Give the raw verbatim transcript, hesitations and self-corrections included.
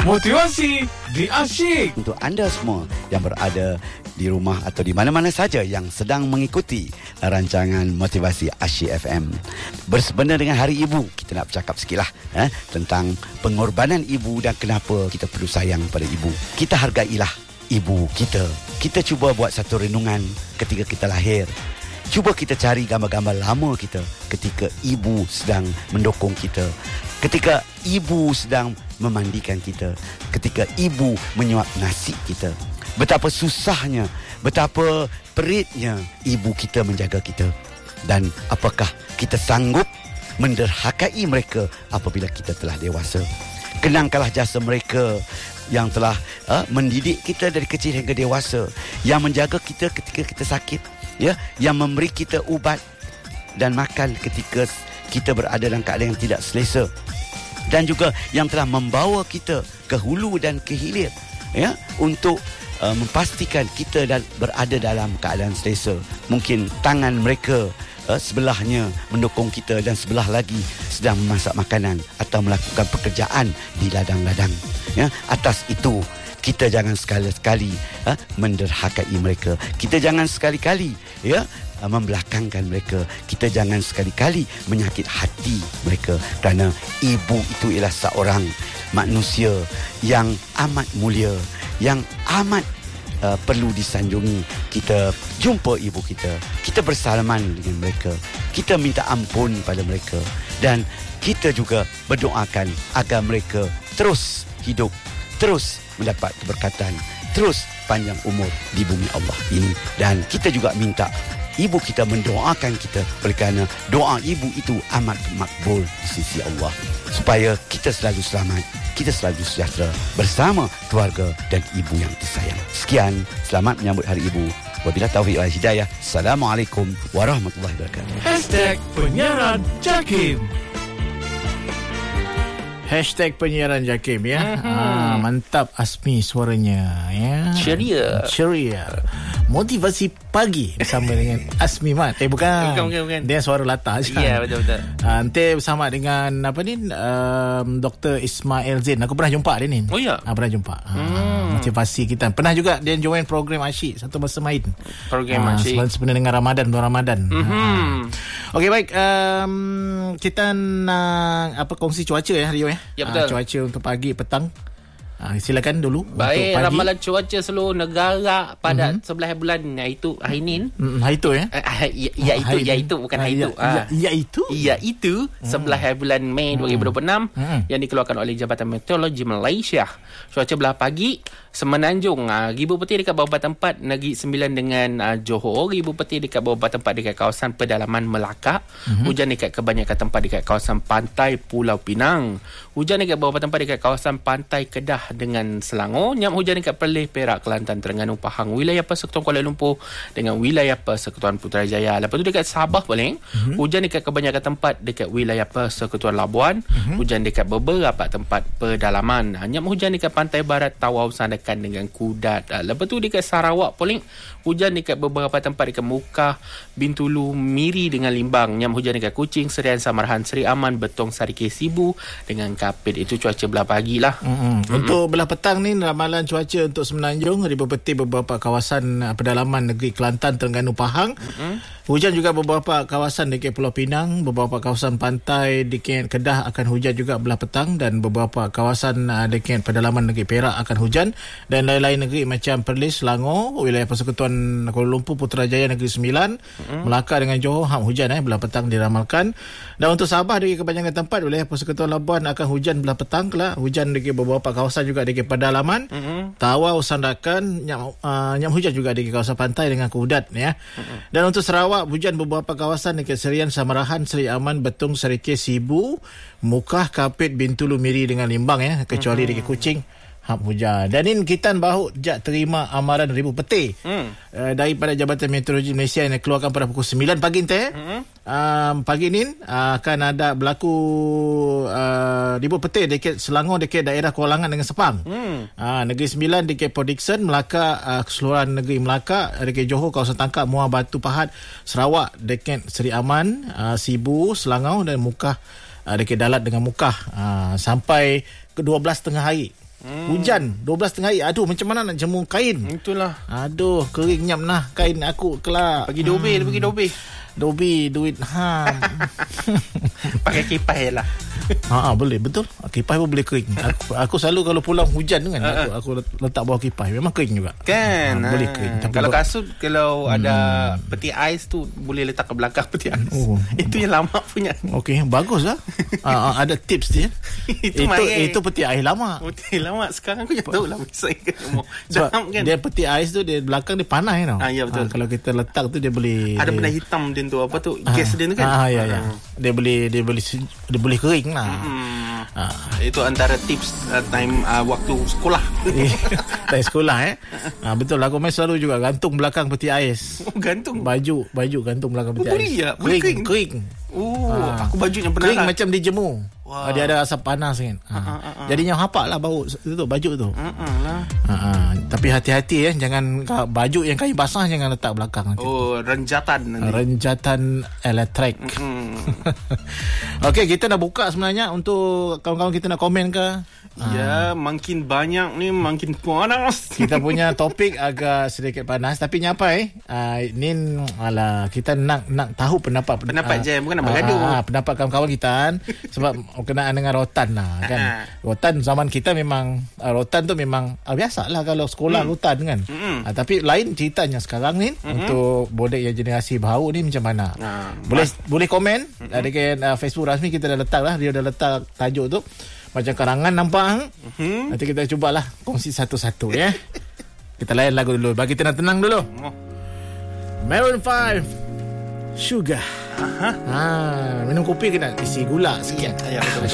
Motivasi di Asyik. Untuk anda semua yang berada di rumah atau di mana-mana saja yang sedang mengikuti rancangan Motivasi Asyik F M, bersempena dengan Hari Ibu, kita nak bercakap sikitlah eh, tentang pengorbanan ibu dan kenapa kita perlu sayang pada ibu. Kita hargailah ibu kita. Kita cuba buat satu renungan ketika kita lahir. Cuba kita cari gambar-gambar lama kita ketika ibu sedang mendokong kita, ketika ibu sedang memandikan kita, ketika ibu menyuap nasi kita. Betapa susahnya, betapa peritnya ibu kita menjaga kita. Dan apakah kita sanggup menderhakai mereka apabila kita telah dewasa? Kenangkanlah jasa mereka yang telah uh, mendidik kita dari kecil hingga dewasa, yang menjaga kita ketika kita sakit, ya, yang memberi kita ubat dan makan ketika kita berada dalam keadaan yang tidak selesa, dan juga yang telah membawa kita ke hulu dan ke hilir, ya, untuk uh, memastikan kita dan berada dalam keadaan selesa. Mungkin tangan mereka uh, sebelahnya mendukung kita dan sebelah lagi sedang memasak makanan atau melakukan pekerjaan di ladang-ladang, ya. Atas itu kita jangan sekali-sekali ha, menderhakai mereka. Kita jangan sekali-kali ya membelakangkan mereka. Kita jangan sekali-kali menyakit hati mereka, kerana ibu itu ialah seorang manusia yang amat mulia, yang amat uh, perlu disanjungi. Kita jumpa ibu kita, kita bersalaman dengan mereka, kita minta ampun pada mereka, dan kita juga berdoakan agar mereka terus hidup, terus mendapat keberkatan, terus panjang umur di bumi Allah ini. Dan kita juga minta ibu kita mendoakan kita, kerana doa ibu itu amat makbul di sisi Allah, supaya kita selalu selamat, kita selalu sejahtera bersama keluarga dan ibu yang disayang. Sekian, selamat menyambut Hari Ibu. Wabillahi taufiq wal hidayah. Assalamualaikum warahmatullahi wabarakatuh. Hashtag penyiaran Jakim. Hashtag penyiaran Jakim, ya. Mm-hmm. Ah, mantap Asmi suaranya, ya. Ceria. Ceria. Motivasi pagi bersama dengan Asmi Mat. Eh bukan. Bukan, bukan, bukan. Dia suara latah je. Ya, betul-betul. Ah, nanti bersama dengan apa ni? Um, Doktor Ismail Zain. Aku pernah jumpa dia ni. Oh ya. Ah, pernah jumpa. Ah, hmm. Motivasi kita. Pernah juga dia join program Asyik satu masa main. Program ah, Asyik. Sebenarnya dengan Ramadan, bulan Ramadan. Mm-hmm. Ah. Okey, baik. Um, kita nak apa kongsi cuaca ya, Rio ya. Ya, betul. Ah, cuaca untuk pagi, petang. Ah, silakan dulu. Baik, ramalan cuaca seluruh negara pada mm-hmm. sebelah bulan iaitu hari ini. Mm, hari itu ya. Uh, ya, iaitu, iaitu bukan hari itu. Ya, iaitu. Iaitu sebelah bulan Mei dua ribu dua puluh enam mm. yang dikeluarkan oleh Jabatan Meteorologi Malaysia. Cuaca belah pagi Semenanjung, uh, Ribu Peti dekat beberapa tempat, Negeri Sembilan dengan uh, Johor, Ribu Peti dekat beberapa tempat dekat kawasan pedalaman Melaka, mm-hmm. hujan dekat kebanyakan tempat dekat kawasan pantai Pulau Pinang, hujan dekat beberapa tempat dekat kawasan pantai Kedah dengan Selangor, nyam hujan dekat Perlis, Perak, Kelantan, Terengganu, Pahang, wilayah Persekutuan Kuala Lumpur dengan wilayah Persekutuan Putrajaya. Lepas tu dekat Sabah paling, mm-hmm. hujan dekat kebanyakan tempat dekat wilayah Persekutuan Labuan, mm-hmm. hujan dekat beberapa tempat pedalaman, nyam hujan dekat pantai barat Tawau Sandakan dengan Kudat. Lepas tu dekat Sarawak paling, hujan dekat beberapa tempat dekat Mukah, Bintulu, Miri dengan Limbang, nyam hujan dekat Kuching, Serian, Samarahan, Seri Aman, Betong, Sarikeh, Sibu dengan Kapit. Itu cuaca belah pagi lah. Mm-hmm. Mm-hmm. Untuk belah petang ni, ramalan cuaca untuk Semenanjung, Ribu Peti beberapa kawasan pedalaman negeri Kelantan, Terengganu, Pahang. Mm-hmm. Hujan juga beberapa kawasan dekat Pulau Pinang, beberapa kawasan pantai dekat Kedah akan hujan juga belah petang, dan beberapa kawasan dekat pedalaman negeri Perak akan hujan, dan lain-lain negeri macam Perlis, Selangor, wilayah Persekutuan Kuala Lumpur, Putrajaya, Negeri Sembilan, mm-hmm. Melaka dengan Johor, ham hujan eh belah petang diramalkan. Dan untuk Sabah dekat kebanyakan tempat, wilayah Persekutuan Labuan akan hujan belah petang kelak, hujan dekat beberapa kawasan juga dekat pedalaman, mm-hmm. Tawau, Sandakan, nyam, uh, nyam hujan juga dekat kawasan pantai dengan Kudat ya. Mm-hmm. Dan untuk Sarawak, hujan beberapa kawasan dekat Serian, Samarahan, Seri Aman, Betong, Sarikeh, Sibu, Mukah, Kapit, Bintulu, Miri dengan Limbang ya, kecuali mm-hmm. dekat Kuching hap hujan. Dan ini kita baru jak terima amaran Ribu Peti hmm. uh, daripada Jabatan Meteorologi Malaysia yang dikeluarkan pada pukul sembilan pagi nanti. Hmm. Um, pagi ni uh, akan ada berlaku uh, Ribu Peti dekat Selangor, dekat daerah Kualangan dengan Sepang. Hmm. Uh, Negeri Sembilan dekat Port Dickson, Melaka, uh, keseluruhan negeri Melaka, dekat Johor, kawasan Tangkap, Muar, Batu Pahat, Sarawak dekat Seri Aman, uh, Sibu, Selangor, dan Mukah uh, dekat Dalat dengan Mukah uh, sampai ke dua belas tengah hari. hmm. Hujan dua belas tengah hari. Aduh, macam mana nak jemur kain? Itulah. Aduh, kering nyam nah kain aku kelak. Pergi dobe, hmm. pergi dobe. Dobi duit ha. Pakai kipas lah. Ha, ha boleh betul. Kipas pun boleh kering. Aku, aku selalu kalau pulang hujan kan uh-huh. aku, aku letak bawah kipas memang kering juga. Kan. Ha, boleh kering. Tapi kalau buat, kasut kalau hmm. ada peti ais tu boleh letak ke belakang peti ais. Oh. Itu yang lama punya. Okey, baguslah. ha, ada tips dia. itu itu, itu peti ais lama. Peti lama sekarang aku tak tahu lah saya sebab kan? Dia peti ais tu dia belakang dia panas tau. Ah, ya, betul. Ha, kalau kita letak tu dia boleh ada benda hitam dia tu apa tu gas dia tu kan. Ah ya ya. Dia boleh dia boleh dia boleh kering lah. Hmm. Ah. Itu antara tips uh, time uh, waktu sekolah. Time sekolah eh. Ah betul lah, aku main selalu juga gantung belakang peti ais. Oh, gantung. Baju, baju gantung belakang peti oh, ais. Ya? Kering, kering. kering. Oh, ah. aku baju yang benar. Kering lah. Macam dijemur. Wow. Dia ada asap panas kan. Ha. Uh, uh, uh. Jadinya hapak lah bau tu, tu baju tu. Uh, uh, lah. uh, uh. Tapi hati-hati eh, jangan baju yang kain basah jangan letak belakang nanti. Oh, renjatan nanti. Renjatan elektrik. Uh-uh. Okey, kita dah buka sebenarnya untuk kawan-kawan kita nak komen ke? Ya, uh. makin banyak ni makin panas. Kita punya topik agak sedikit panas tapi nyapai. Uh, ni alah kita nak nak tahu pendapat pendapat uh, je bukan nak bergaduh. Uh, uh, pendapat kawan-kawan kita sebab kenaan dengan rotan lah kan. Rotan zaman kita memang uh, rotan tu memang uh, biasalah kalau sekolah mm. rotan kan. Uh, tapi lain ceritanya sekarang ni mm-hmm. untuk bodek yang generasi baru ni macam mana. Uh, boleh mas- boleh komen mm-hmm. dekat uh, Facebook rasmi kita dah letak lah, dia dah letak tajuk tu. Macam karangan nampak. Mm-hmm. Nanti kita cubalah kongsi satu-satu ya. Kita layan lagu dulu bagi tenang-tenang dulu. Oh. Maroon five Sugar. Aha. Ha, minum kopi kena isi gula sikit. Ya, ya betul.